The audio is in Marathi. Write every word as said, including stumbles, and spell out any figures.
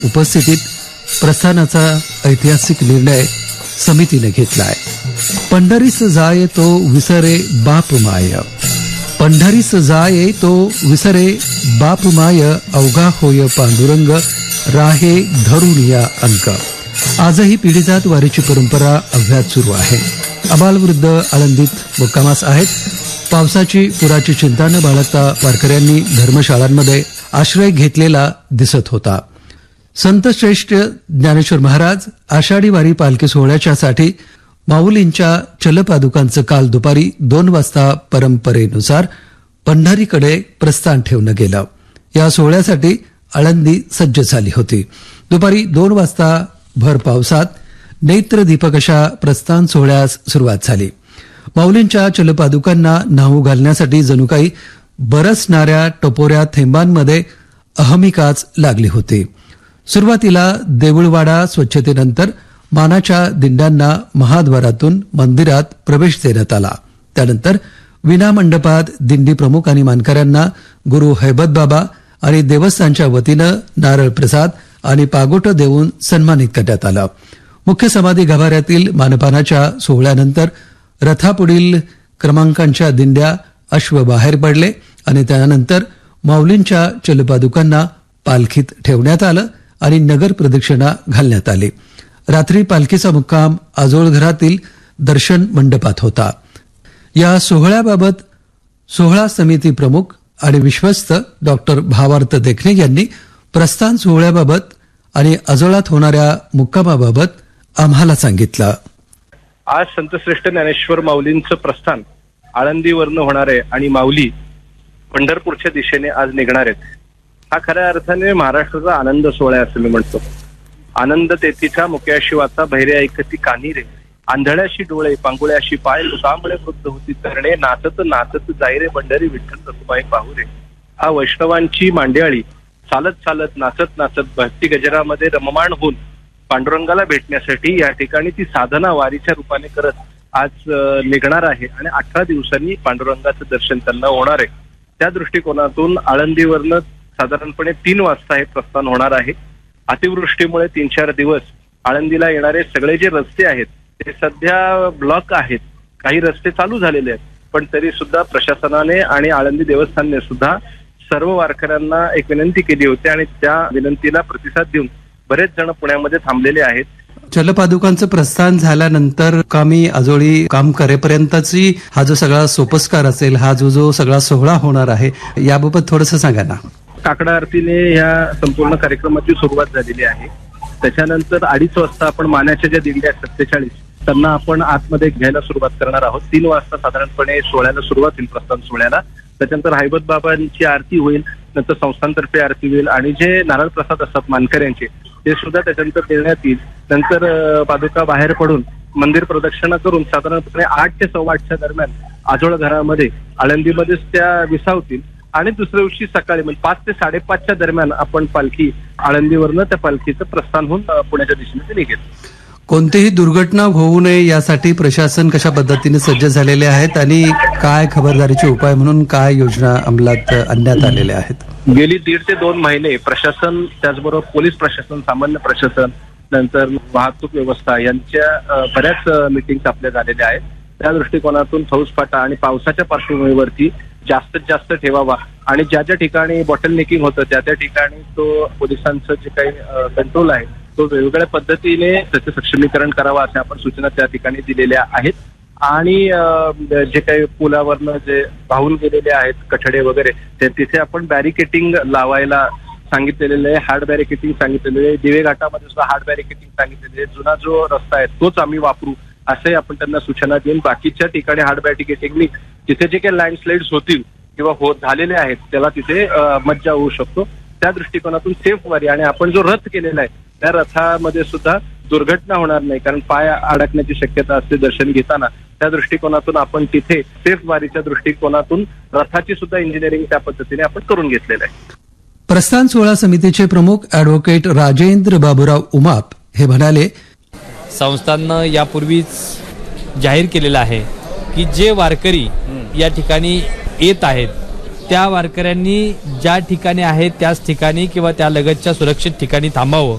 उपस्थितीत प्रस्थानाचा ऐतिहासिक निर्णय समितीने घेतलाय। पंढरीस जाय तो विसरे बाप माय, पंढरीस जाय तो विसरे बाप माय, अवघा होय पांडुरंग राहे धरून या अंक। आजही पिढीजात वारीची परंपरा अव्यात सुरू आहे। अबालवृद्ध आळंदीत मुक्कामास आहेत। पावसाची पुराची चिंता न बाळगता वारकऱ्यांनी धर्मशाळांमध्ये आश्रय घेतलेला दिसत होता। संत श्रेष्ठ ज्ञानेश्वर महाराज आषाढी वारी पालखी सोहळ्याच्यासाठी माऊलींच्या चलपादुकांचं काल दुपारी दोन वाजता परंपरेनुसार पंढरीकडे प्रस्थान ठेवलं गेलं। या सोहळ्यासाठी आळंदी सज्ज झाली होती। दुपारी दोन वाजता भर पावसात नेत्रदीपक अशा प्रस्थान सोहळ्यास सुरुवात झाली। माऊलींच्या चलपादुकांना न्हाऊ घालण्यासाठी जणू काही बरसणाऱ्या टपोऱ्या थेंबांमध्ये अहमिकाच लागली होती। सुरुवातीला देऊळवाडा स्वच्छतेनंतर मानाच्या दिंड्यांना महाद्वारातून मंदिरात प्रवेश देण्यात आला। त्यानंतर विनामंडपात दिंडी प्रमुख आणि मानकऱ्यांना गुरु हैबत बाबा आणि देवस्थानच्या वतीनं नारळ प्रसाद आणि पागोटं देऊन सन्मानित करण्यात आलं। मुख्य समाधी गाभाऱ्यातील मानपानाच्या सोहळ्यानंतर रथापुढील क्रमांकांच्या दिंड्या अश्व बाहेर पडले आणि त्यानंतर माऊलींच्या चलपादुकांना पालखीत ठेवण्यात आलं आणि नगर प्रदक्षिणा घालण्यात आली। रात्री पालखीचा मुक्काम आजोळघरातील दर्शन मंडपात होता। या सोहळ्याबाबत सोहळा समिती प्रमुख आणि विश्वस्त डॉक्टर भावार्थ देखणे यांनी प्रस्थान सोहळ्याबाबत आणि आजोळात होणाऱ्या मुक्कामाबाबत आम्हाला सांगितलं। आज संत श्रेष्ठ ज्ञानेश्वर माऊलींचं प्रस्थान आळंदीवरनं होणार आहे आणि माऊली पंढरपूरच्या दिशेने आज निघणार आहेत। हा खऱ्या अर्थाने महाराष्ट्राचा आनंद सोहळा आहे असं मी म्हणतो। आनंद तेथीचा मुक्याशी वाचा, बहिरे ऐकती कानी रे, आंधळ्याशी डोळे, पांगुळ्याशी पाय, लुटांबळे वृद्ध होती तरणे, नाचत नाचत जाई रे पंढरी विठ्ठल रखुमाई पाहू रे। हा वैष्णवांची मांडियाळी चालत चालत नाचत नाचत भक्ती गजरामध्ये रममाण होऊन पांडुरंगाला भेटण्यासाठी या ठिकाणी ती साधना वारीच्या रूपाने करत आज निघणार आहे आणि अठरा दिवसांनी पांडुरंगाचं दर्शन त्यांना होणार आहे। त्या दृष्टिकोनातून आळंदीवरनं साधारणपणे तीन वाजता हे प्रस्थान होणार आहे। अतिवृष्टीमुळे तीन चार दिवस आळंदीला येणारे सगळे जे रस्ते आहेत ते सध्या ब्लॉक आहेत। काही रस्ते चालू झालेले आहेत, पण तरी सुद्धा प्रशासनाने आणि आळंदी देवस्थानने सुद्धा सर्व वारकऱ्यांना एक विनंती केली होती आणि त्या विनंतीला प्रतिसाद देऊन बरेच जण पुण्यामध्ये थांबलेले आहेत। चलपादुकांचं प्रस्थान झाल्यानंतर कामी आजोळी काम करेपर्यंतची हा जो सगळा सोपस्कार असेल, हा जो जो सगळा सोहळा होणार आहे, याबाबत थोडंसं सांगा ना। काकडा आरतीने ह्या संपूर्ण कार्यक्रमाची सुरुवात झालेली आहे। त्याच्यानंतर अडीच वाजता आपण मानाच्या ज्या दिंड्या सत्तेचाळीस त्यांना आपण आतमध्ये घ्यायला सुरुवात करणार आहोत। तीन वाजता साधारणपणे सोहळ्याला सुरुवात होईल, प्रस्थान सोहळ्याला। त्याच्यानंतर हैबत बाबांची आरती होईल, नंतर संस्थानतर्फे आरती होईल आणि जे नारळ प्रसाद असतात मानकऱ्यांचे ते सुद्धा त्याच्यानंतर देण्यात येईल। नंतर पादुका बाहेर पडून मंदिर प्रदक्षिणा करून साधारणपणे आठ ते सव्वा आठच्या दरम्यान आजोळ घरामध्ये आळंदीमध्येच त्या विसावतील आणि दुसऱ्या दिवशी सकाळी म्हणजे पाच ते साडेपाचच्या दरम्यान आपण पालखी आळंदीवरनं त्या पालखीचं प्रस्थान होऊन पुण्याच्या दिशेने ते निघेल। कोणतीही दुर्घटना होऊ नये यासाठी प्रशासन कशा पद्धतीने सज्ज झालेले आहेत आणि काय खबरदारीचे उपाय म्हणून काय योजना अंमलात आणण्यात आलेल्या आहेत? गेली दीड ते दोन महिने प्रशासन, त्याचबरोबर पोलीस प्रशासन, सामान्य प्रशासन, नंतर वाहतूक व्यवस्था यांच्या बऱ्याच मिटिंग्स आपल्या झालेल्या आहेत। त्या दृष्टिकोनातून फौजफाटा आणि पावसाच्या पार्श्वभूमीवरती जास्तीत जास्त ठेवावा आणि ज्या ज्या ठिकाणी बॉटल नेकिंग होतं त्या त्या ठिकाणी तो पोलिसांचं जे काही कंट्रोल आहे तो वेगवेगळ्या पद्धतीने त्याचं सक्षमीकरण करावं अशा आपण सूचना त्या ठिकाणी दिलेल्या आहेत। आणि जे काही पुलावरनं जे वाहून गेलेले आहेत कठडे वगैरे ते तिथे आपण बॅरिकेटिंग लावायला सांगितलेलं आहे। हार्ड बॅरिकेटिंग सांगितलेलं आहे। दिवे घाटामध्ये सुद्धा हार्ड बॅरिकेटिंग सांगितलेले आहे। जुना जो रस्ता आहे तोच आम्ही वापरू असे आपण त्यांना सूचना देऊन बाकीच्या ठिकाणी हार्ड बॅरिकेटिंगनी तिथे जे काही लँडस्लाइड्स होतील किंवा होत झालेले आहेत त्याला तिथे मज्जा होऊ शकतो। त्या दृष्टिकोनातून सेफ वारी आणि आपण जो रथ केलेला आहे त्या रथामध्ये सुद्धा दुर्घटना होणार नाही, कारण पाय अडकण्याची शक्यता असते दर्शन घेताना। त्या दृष्टिकोनातून आपण तिथे सेफ वारीच्या दृष्टिकोनातून रथाची सुद्धा इंजिनिअरिंग त्या पद्धतीने आपण करून घेतलेलं आहे। प्रस्थान सोहळा समितीचे प्रमुख ॲडव्होकेट राजेंद्र बाबूराव उमाप हे म्हणाले, संस्थांनं यापूर्वीच जाहीर केलेलं आहे की जे वारकरी या ठिकाणी येत आहेत त्या वारकऱ्यांनी ज्या ठिकाणी आहेत त्याच ठिकाणी किंवा त्या लगतच्या सुरक्षित ठिकाणी थांबावं